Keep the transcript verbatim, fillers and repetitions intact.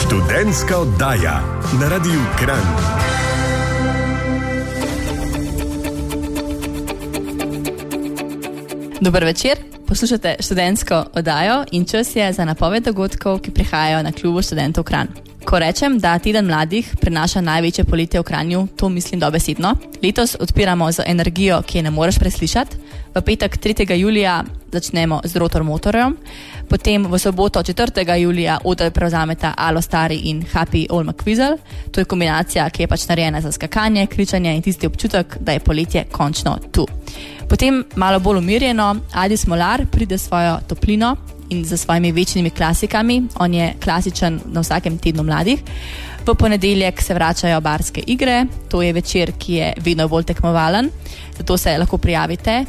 Študentska oddaja na Radiu Kranj. Dober večer, poslušate študentsko oddajo in čas je za napoved dogodkov, ki prihajajo na klubu študentov Kranj. Ko rečem, da teden mladih prinaša največje poletje v Kranju, to mislim dobesedno. Letos odpiramo z energijo, ki je ne moreš preslišati. V petek tretjega julija začnemo z Rotor Motorjem, potem v soboto četrtega julija oder prevzameta Alo Stari in Happy All McQuizzle. To je kombinacija, ki je pač narejena za skakanje, kričanje in tisti občutek, da je poletje končno tu. Potem malo bolj umirjeno, Adi Smolar pride svojo toplino in za svojimi večnimi klasikami. On je klasičen na vsakem tednu mladih. V ponedeljek se vračajo barske igre, to je večer, ki je vedno bolj tekmovalen, zato se lahko prijavite.